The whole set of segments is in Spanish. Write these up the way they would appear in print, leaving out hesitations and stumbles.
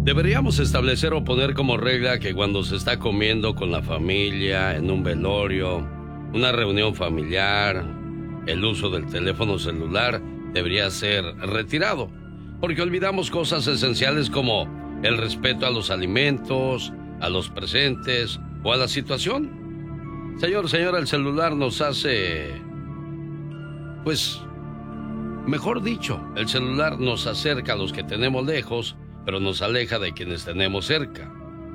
Deberíamos establecer o poner como regla que cuando se está comiendo con la familia, en un velorio, una reunión familiar, el uso del teléfono celular debería ser retirado, porque olvidamos cosas esenciales como el respeto a los alimentos, a los presentes o a la situación. Señora, el celular nos hace... Pues, mejor dicho, el celular nos acerca a los que tenemos lejos, pero nos aleja de quienes tenemos cerca.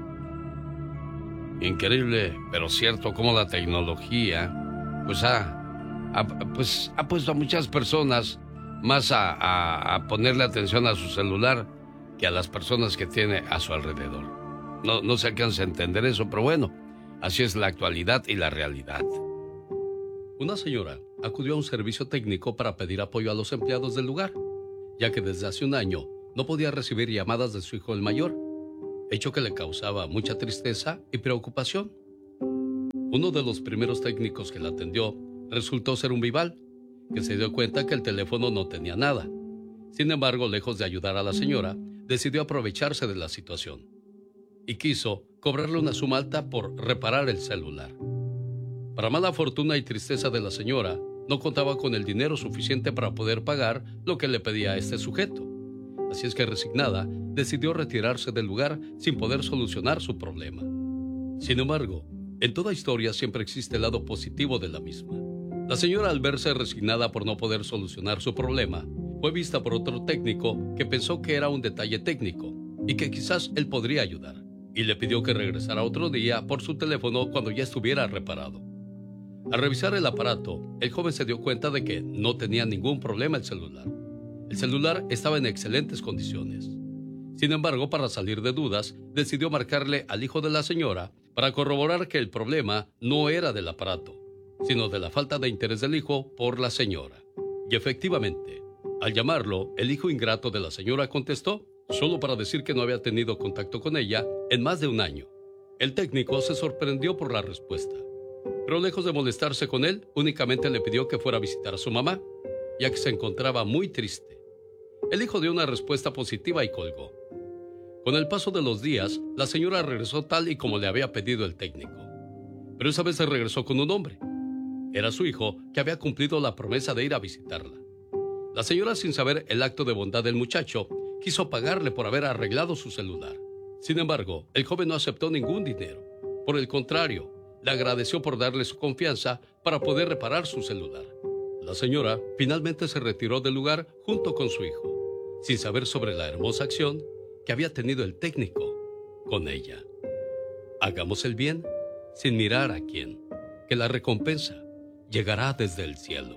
Increíble, pero cierto cómo la tecnología pues ha puesto a muchas personas más a ponerle atención a su celular que a las personas que tiene a su alrededor. No se alcanza a entender eso, pero bueno, así es la actualidad y la realidad. Una señora acudió a un servicio técnico para pedir apoyo a los empleados del lugar, ya que desde hace un año no podía recibir llamadas de su hijo el mayor, hecho que le causaba mucha tristeza y preocupación. Uno de los primeros técnicos que la atendió resultó ser un vival, que se dio cuenta que el teléfono no tenía nada. Sin embargo, lejos de ayudar a la señora, decidió aprovecharse de la situación y quiso cobrarle una suma alta por reparar el celular. Para mala fortuna y tristeza de la señora, no contaba con el dinero suficiente para poder pagar lo que le pedía a este sujeto. Así es que, resignada, decidió retirarse del lugar sin poder solucionar su problema. Sin embargo, en toda historia siempre existe el lado positivo de la misma. La señora, al verse resignada por no poder solucionar su problema, fue vista por otro técnico que pensó que era un detalle técnico y que quizás él podría ayudar, y le pidió que regresara otro día por su teléfono cuando ya estuviera reparado. Al revisar el aparato, el joven se dio cuenta de que no tenía ningún problema el celular. El celular estaba en excelentes condiciones. Sin embargo, para salir de dudas, decidió marcarle al hijo de la señora para corroborar que el problema no era del aparato, sino de la falta de interés del hijo por la señora. Y efectivamente, al llamarlo, el hijo ingrato de la señora contestó, solo para decir que no había tenido contacto con ella en más de un año. El técnico se sorprendió por la respuesta, pero lejos de molestarse con él, únicamente le pidió que fuera a visitar a su mamá, ya que se encontraba muy triste. El hijo dio una respuesta positiva y colgó. Con el paso de los días, la señora regresó tal y como le había pedido el técnico. Pero esa vez se regresó con un hombre. Era su hijo, que había cumplido la promesa de ir a visitarla. La señora, sin saber el acto de bondad del muchacho, quiso pagarle por haber arreglado su celular. Sin embargo, el joven no aceptó ningún dinero. Por el contrario, le agradeció por darle su confianza para poder reparar su celular. La señora finalmente se retiró del lugar junto con su hijo, sin saber sobre la hermosa acción que había tenido el técnico con ella. Hagamos el bien sin mirar a quién, que la recompensa llegará desde el cielo.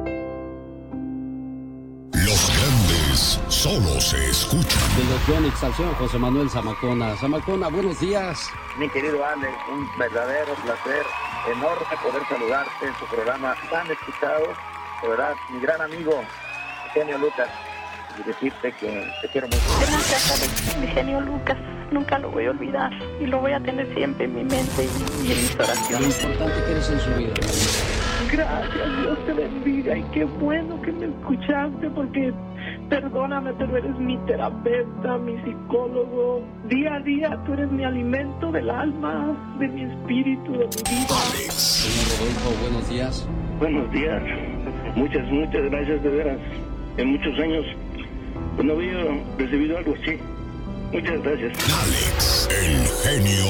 Los grandes solo se escuchan. De los Exalción, José Manuel Zamacona. Zamacona, buenos días. Mi querido Alex, un verdadero placer, enorme poder saludarte en tu programa tan escuchado. De verdad, mi gran amigo, Genio Lucas, y decirte que te quiero mucho. Gracias, Alex, mi genio Lucas. Nunca lo voy a olvidar y lo voy a tener siempre en mi mente y en mis oraciones. Lo importante que eres en su vida. Gracias, Dios te bendiga y qué bueno que me escuchaste porque perdóname, pero eres mi terapeuta, mi psicólogo. Día a día tú eres mi alimento del alma, de mi espíritu, de mi vida. Señor Rodolfo, buenos días. Buenos días. Muchas gracias, de veras. En muchos años no había recibido algo así. Muchas gracias. Alex, el genio